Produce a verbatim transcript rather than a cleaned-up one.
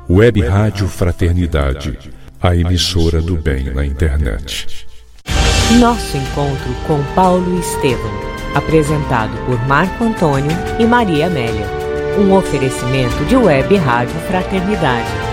Web Rádio Fraternidade, a emissora do bem na internet. Nosso encontro com Paulo Estevam, apresentado por Marco Antônio e Maria Amélia. Um oferecimento de Web Rádio Fraternidade.